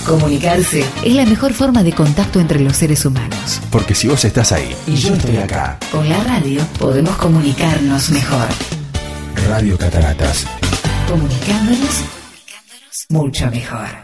Comunicarse es la mejor forma de contacto entre los seres humanos. Porque si vos estás ahí y yo estoy acá, con la radio podemos comunicarnos mejor. Radio Cataratas. Comunicándonos mucho mejor.